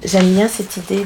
J'aime bien cette idée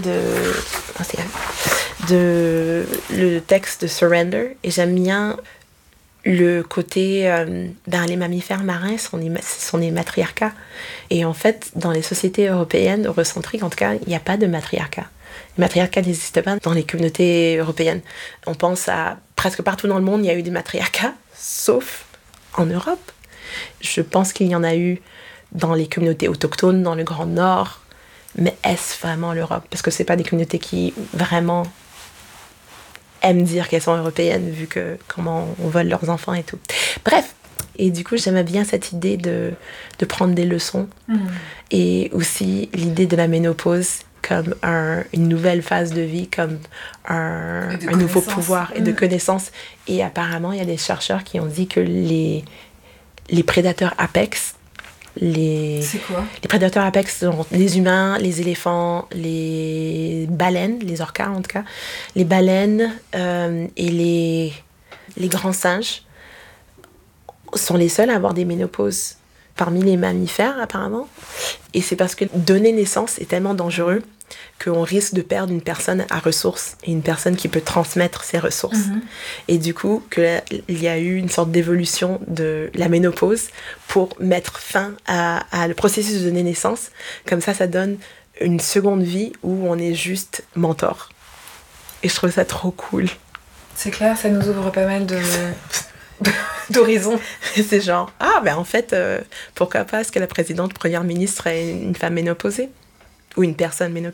de le texte de Surrender, et j'aime bien le côté les mammifères marins sont des matriarcats, et en fait dans les sociétés européennes eurocentriques en tout cas il n'y a pas de matriarcat. Le matriarcat n'existe pas dans les communautés européennes. On pense à presque partout dans le monde il y a eu des matriarcats sauf en Europe. Je pense qu'il y en a eu dans les communautés autochtones dans le Grand Nord. Mais est-ce vraiment l'Europe? Parce que c'est pas des communautés qui vraiment aiment dire qu'elles sont européennes, vu que comment on vole leurs enfants et tout. Bref, et du coup, j'aimais bien cette idée de prendre des leçons. Et aussi l'idée de la ménopause comme une nouvelle phase de vie, comme un nouveau pouvoir et de connaissances. Et apparemment, il y a des chercheurs qui ont dit que les prédateurs apex, c'est quoi? Les prédateurs apex sont les humains, les éléphants, les baleines, les orcas en tout cas, les baleines et les grands singes sont les seuls à avoir des ménopauses parmi les mammifères apparemment. Et c'est parce que donner naissance est tellement dangereux qu'on risque de perdre une personne à ressources et une personne qui peut transmettre ses ressources. Et du coup, il y a eu une sorte d'évolution de la ménopause pour mettre fin à le processus de donner naissance. Comme ça donne une seconde vie où on est juste mentor. Et je trouve ça trop cool. C'est clair, ça nous ouvre pas mal d'horizons. C'est genre, en fait, pourquoi pas est-ce que la première ministre est une femme ménopausée? Ou une personne ménopausée.